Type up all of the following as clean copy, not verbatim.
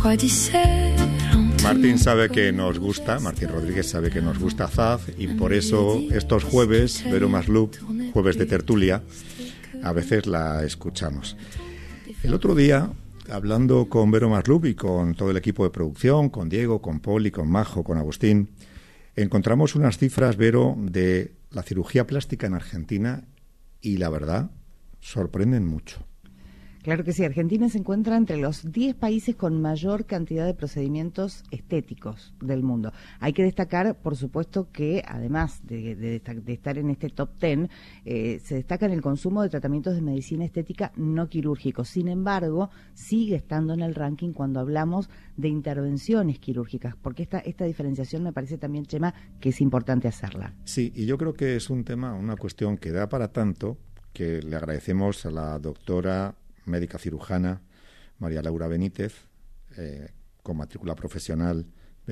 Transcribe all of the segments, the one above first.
Martín sabe que nos gusta, Martín Rodríguez sabe que nos gusta Zaz, y por eso estos jueves, Vero Maslub, jueves de tertulia, a veces la escuchamos. El otro día, hablando con Vero Maslub y con todo el equipo de producción, con Diego, con Poli, con Majo, con Agustín, encontramos unas cifras, Vero, de la cirugía plástica en Argentina y la verdad, sorprenden mucho. Claro que sí, Argentina se encuentra entre los 10 países con mayor cantidad de procedimientos estéticos del mundo. Hay que destacar, por supuesto, que además de estar en este top 10, se destaca en el consumo de tratamientos de medicina estética no quirúrgicos. Sin embargo, sigue estando en el ranking cuando hablamos de intervenciones quirúrgicas, porque esta diferenciación me parece también, Chema, que es importante hacerla. Sí, y yo creo que es un tema, una cuestión que da para tanto, que le agradecemos a la doctora médica cirujana María Laura Benítez, con matrícula profesional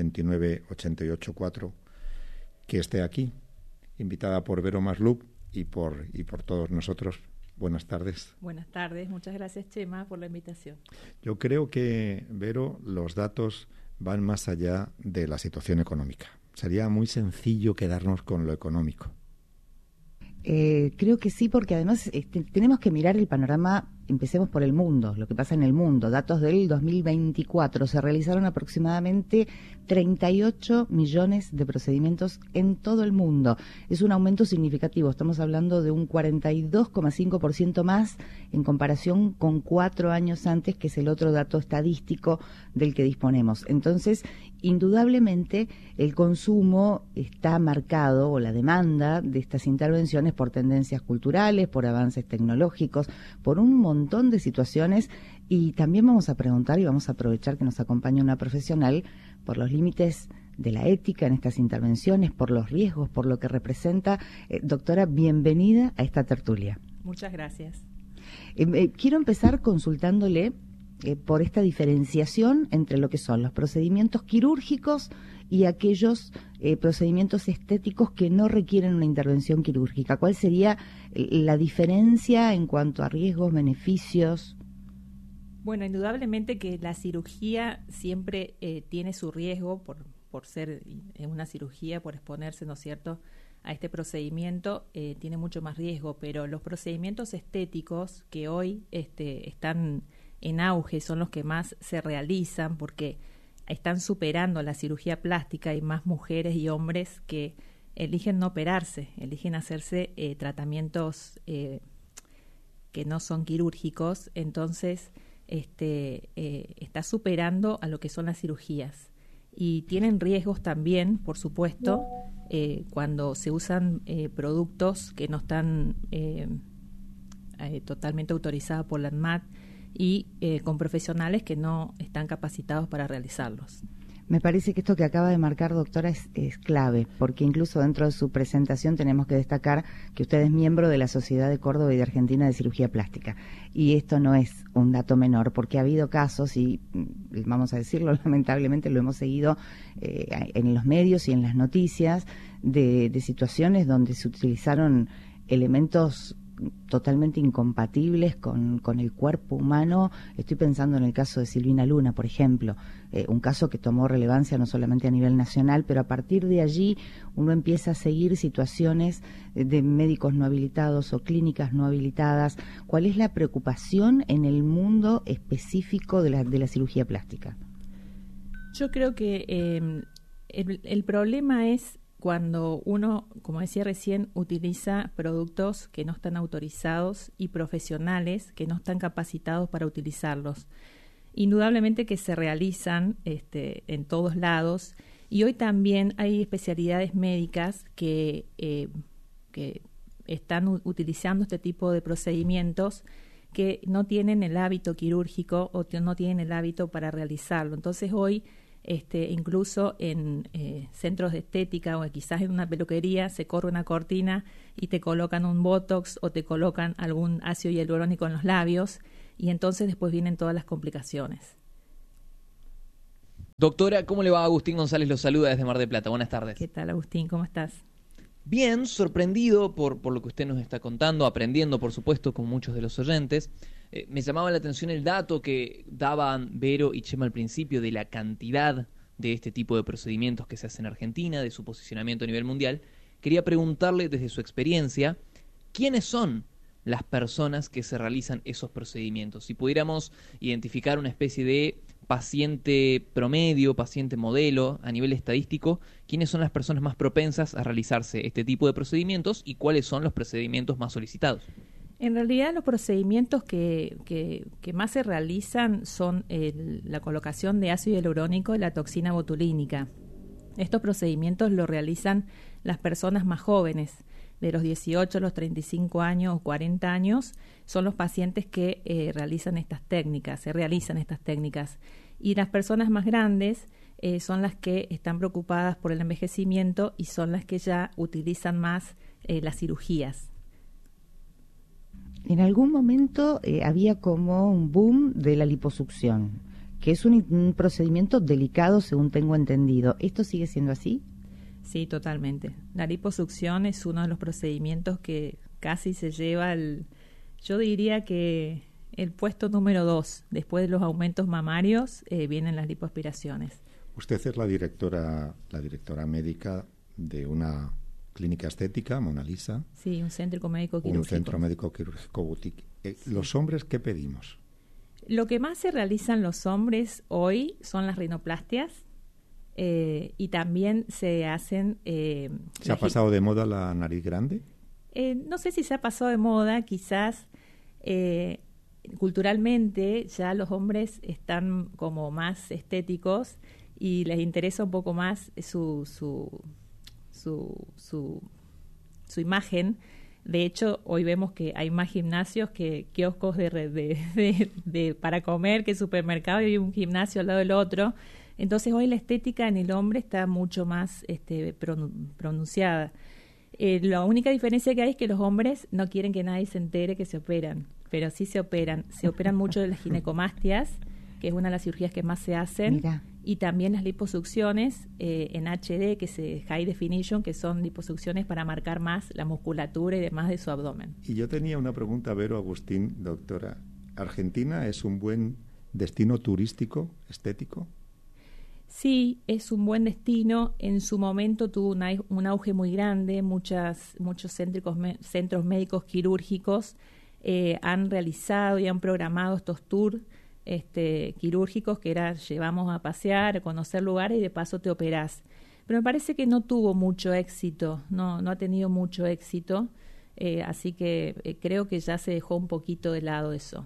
29884, que esté aquí, invitada por Vero Maslub y por todos nosotros. Buenas tardes. Buenas tardes, muchas gracias, Chema, por la invitación. Yo creo que, Vero, los datos van más allá de la situación económica. Sería muy sencillo quedarnos con lo económico. Creo que sí, porque además tenemos que mirar el panorama. Empecemos por el mundo, lo que pasa en el mundo. Datos del 2024, se realizaron aproximadamente 38 millones de procedimientos en todo el mundo. Es un aumento significativo, estamos hablando de un 42,5% más en comparación con 4 años antes, que es el otro dato estadístico del que disponemos. Entonces, indudablemente, el consumo está marcado, o la demanda de estas intervenciones, por tendencias culturales, por avances tecnológicos, por un montón de situaciones, y también vamos a preguntar y vamos a aprovechar que nos acompaña una profesional por los límites de la ética en estas intervenciones, por los riesgos, por lo que representa. Doctora, bienvenida a esta tertulia. Muchas gracias. Quiero empezar consultándole por esta diferenciación entre lo que son los procedimientos quirúrgicos y aquellos procedimientos estéticos que no requieren una intervención quirúrgica. ¿Cuál sería la diferencia en cuanto a riesgos, beneficios? Bueno, indudablemente que la cirugía siempre tiene su riesgo por ser una cirugía, por exponerse, ¿no es cierto?, a este procedimiento, tiene mucho más riesgo, pero los procedimientos estéticos que hoy están en auge son los que más se realizan, porque están superando la cirugía plástica. Hay más mujeres y hombres que eligen no operarse, eligen hacerse tratamientos que no son quirúrgicos. Entonces está superando a lo que son las cirugías, y tienen riesgos también, por supuesto, cuando se usan productos que no están totalmente autorizados por la ANMAT, y con profesionales que no están capacitados para realizarlos. Me parece que esto que acaba de marcar, doctora, es clave, porque incluso dentro de su presentación tenemos que destacar que usted es miembro de la Sociedad de Córdoba y de Argentina de Cirugía Plástica. Y esto no es un dato menor, porque ha habido casos, y vamos a decirlo, lamentablemente lo hemos seguido en los medios y en las noticias, de situaciones donde se utilizaron elementos totalmente incompatibles con el cuerpo humano. Estoy pensando en el caso de Silvina Luna, por ejemplo, un caso que tomó relevancia no solamente a nivel nacional, pero a partir de allí uno empieza a seguir situaciones de médicos no habilitados o clínicas no habilitadas. ¿Cuál es la preocupación en el mundo específico de la cirugía plástica? Yo creo que el problema es cuando uno, como decía recién, utiliza productos que no están autorizados y profesionales que no están capacitados para utilizarlos. Indudablemente que se realizan en todos lados, y hoy también hay especialidades médicas que están utilizando este tipo de procedimientos que no tienen el hábito quirúrgico o no tienen el hábito para realizarlo. Entonces hoy incluso en centros de estética o quizás en una peluquería se corre una cortina y te colocan un botox o te colocan algún ácido hialurónico en los labios, y entonces después vienen todas las complicaciones. Doctora, ¿cómo le va? Agustín González lo saluda desde Mar del Plata. Buenas tardes. ¿Qué tal, Agustín? ¿Cómo estás? Bien, sorprendido por lo que usted nos está contando, aprendiendo, por supuesto, con muchos de los oyentes. Me llamaba la atención el dato que daban Vero y Chema al principio de la cantidad de este tipo de procedimientos que se hacen en Argentina, de su posicionamiento a nivel mundial. Quería preguntarle desde su experiencia, ¿quiénes son las personas que se realizan esos procedimientos? Si pudiéramos identificar una especie de paciente promedio, paciente modelo a nivel estadístico, ¿quiénes son las personas más propensas a realizarse este tipo de procedimientos y cuáles son los procedimientos más solicitados? En realidad los procedimientos que más se realizan son la colocación de ácido hialurónico y la toxina botulínica. Estos procedimientos los realizan las personas más jóvenes, de los 18 a los 35 años o 40 años, son los pacientes que se realizan estas técnicas. Y las personas más grandes son las que están preocupadas por el envejecimiento y son las que ya utilizan más las cirugías. En algún momento había como un boom de la liposucción, que es un procedimiento delicado según tengo entendido. ¿Esto sigue siendo así? Sí, totalmente. La liposucción es uno de los procedimientos que casi se lleva yo diría que el puesto número 2. Después de los aumentos mamarios vienen las lipoaspiraciones. Usted es la directora médica de una clínica estética, Mona Lisa. Sí, un centro médico quirúrgico. Un centro médico quirúrgico boutique. Sí. ¿Los hombres qué pedimos? Lo que más se realizan los hombres hoy son las rinoplastias. Y también se hacen... ¿Se ha pasado de moda la nariz grande? No sé si se ha pasado de moda, quizás culturalmente ya los hombres están como más estéticos y les interesa un poco más su imagen. De hecho, hoy vemos que hay más gimnasios que kioscos para comer, que supermercados, y hay un gimnasio al lado del otro. Entonces hoy la estética en el hombre está mucho más pronunciada. La única diferencia que hay es que los hombres no quieren que nadie se entere que se operan, pero sí se operan. Se operan mucho de las ginecomastias, que es una de las cirugías que más se hacen. Mira. Y también las liposucciones en HD, que es High Definition, que son liposucciones para marcar más la musculatura y demás de su abdomen. Y yo tenía una pregunta, Vero, Agustín, doctora. ¿Argentina es un buen destino turístico, estético? Sí, es un buen destino. En su momento tuvo un auge muy grande. Muchos centros médicos quirúrgicos han realizado y han programado estos tours quirúrgicos, que llevamos a pasear, a conocer lugares y de paso te operás. Pero me parece que no tuvo mucho éxito, no ha tenido mucho éxito, así que creo que ya se dejó un poquito de lado eso.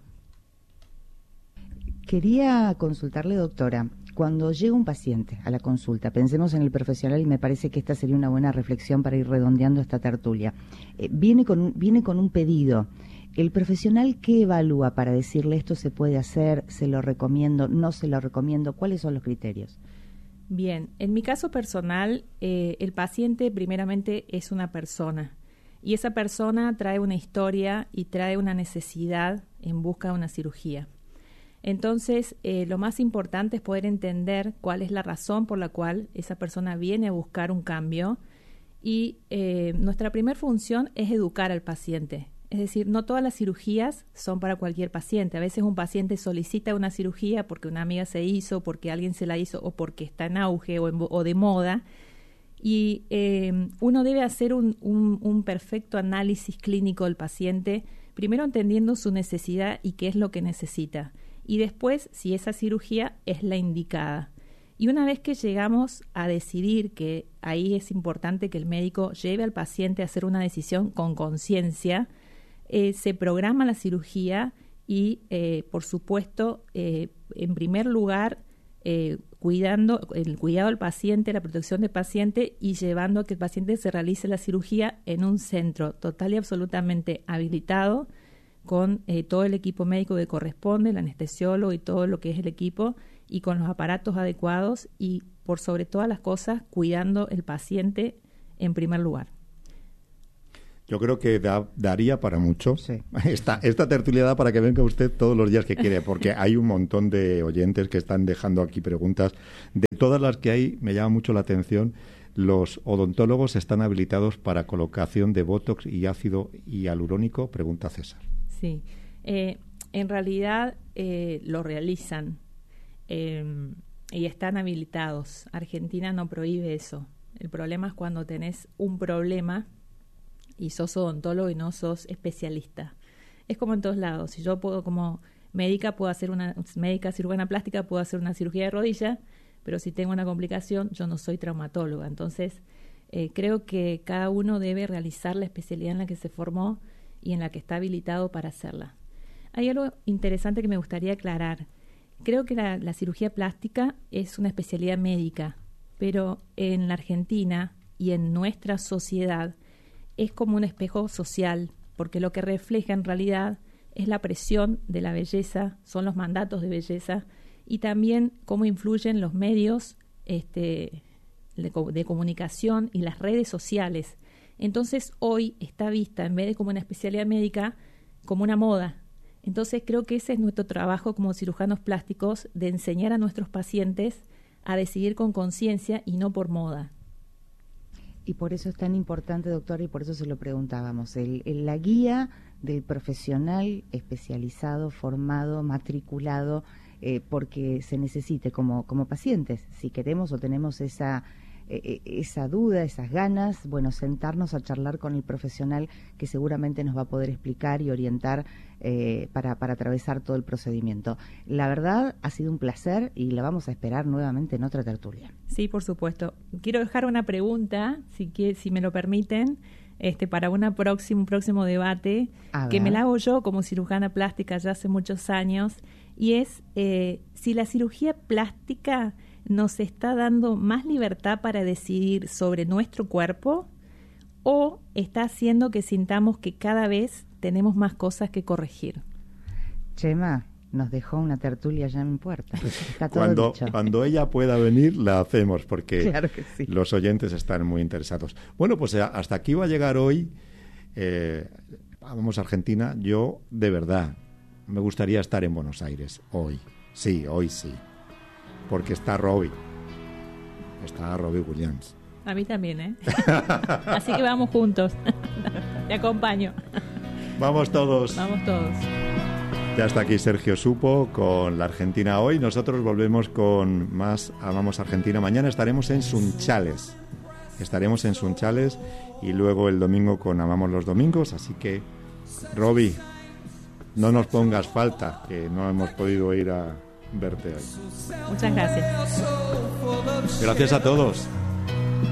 Quería consultarle, doctora, cuando llega un paciente a la consulta, pensemos en el profesional y me parece que esta sería una buena reflexión para ir redondeando esta tertulia. Viene con un pedido. ¿El profesional qué evalúa para decirle esto se puede hacer, se lo recomiendo, no se lo recomiendo? ¿Cuáles son los criterios? Bien, en mi caso personal, el paciente primeramente es una persona y esa persona trae una historia y trae una necesidad en busca de una cirugía. Entonces, lo más importante es poder entender cuál es la razón por la cual esa persona viene a buscar un cambio y nuestra primera función es educar al paciente. Es decir, no todas las cirugías son para cualquier paciente. A veces un paciente solicita una cirugía porque una amiga se hizo, porque alguien se la hizo o porque está en auge o de moda. Y uno debe hacer un perfecto análisis clínico del paciente, primero entendiendo su necesidad y qué es lo que necesita. Y después, si esa cirugía es la indicada. Y una vez que llegamos a decidir que ahí es importante que el médico lleve al paciente a hacer una decisión con conciencia, se programa la cirugía y, por supuesto, en primer lugar, cuidando el cuidado del paciente, la protección del paciente y llevando a que el paciente se realice la cirugía en un centro total y absolutamente habilitado con todo el equipo médico que corresponde, el anestesiólogo y todo lo que es el equipo y con los aparatos adecuados y, por sobre todas las cosas, cuidando el paciente en primer lugar. Yo creo que daría para mucho. Sí. Esta tertulia da para que venga usted todos los días que quiere, porque hay un montón de oyentes que están dejando aquí preguntas. De todas las que hay, me llama mucho la atención ¿Los odontólogos están habilitados para colocación de Botox y ácido hialurónico? Pregunta César. Sí, en realidad lo realizan y están habilitados. Argentina no prohíbe eso. El problema es cuando tenés un problema y sos odontólogo y no sos especialista. Es como en todos lados. Si yo puedo, como médica cirujana plástica, puedo hacer una cirugía de rodilla, pero si tengo una complicación, yo no soy traumatóloga. Entonces, creo que cada uno debe realizar la especialidad en la que se formó y en la que está habilitado para hacerla. Hay algo interesante que me gustaría aclarar. Creo que la cirugía plástica es una especialidad médica, pero en la Argentina y en nuestra sociedad es como un espejo social, porque lo que refleja en realidad es la presión de la belleza, son los mandatos de belleza y también cómo influyen los medios de comunicación y las redes sociales. Entonces hoy está vista, en vez de como una especialidad médica, como una moda. Entonces creo que ese es nuestro trabajo como cirujanos plásticos, de enseñar a nuestros pacientes a decidir con conciencia y no por moda. Y por eso es tan importante, doctor, y por eso se lo preguntábamos, la guía del profesional especializado, formado, matriculado, porque se necesite como pacientes, si queremos o tenemos esa duda, esas ganas, bueno, sentarnos a charlar con el profesional que seguramente nos va a poder explicar y orientar para atravesar todo el procedimiento. La verdad, ha sido un placer y la vamos a esperar nuevamente en otra tertulia. Sí, por supuesto. Quiero dejar una pregunta, si me lo permiten, para un próximo debate, que me la hago yo como cirujana plástica ya hace muchos años, y es si la cirugía plástica nos está dando más libertad para decidir sobre nuestro cuerpo o está haciendo que sintamos que cada vez tenemos más cosas que corregir. Chema, nos dejó una tertulia ya en puerta. Está todo dicho. Cuando ella pueda venir la hacemos, porque claro que sí. Los oyentes están muy interesados. Bueno, pues hasta aquí va a llegar hoy. Vamos a Argentina. Yo, de verdad, me gustaría estar en Buenos Aires hoy. Sí, hoy sí. Porque está Robbie Williams. A mí también, ¿eh? Así que vamos juntos. Te acompaño. Vamos todos. Vamos todos. Ya está aquí Sergio Supo con la Argentina hoy. Nosotros volvemos con más Amamos Argentina. Mañana estaremos en Sunchales. Y luego el domingo con Amamos los Domingos. Así que, Robbie, no nos pongas falta, que no hemos podido ir a verte hoy. Muchas gracias. Gracias a todos.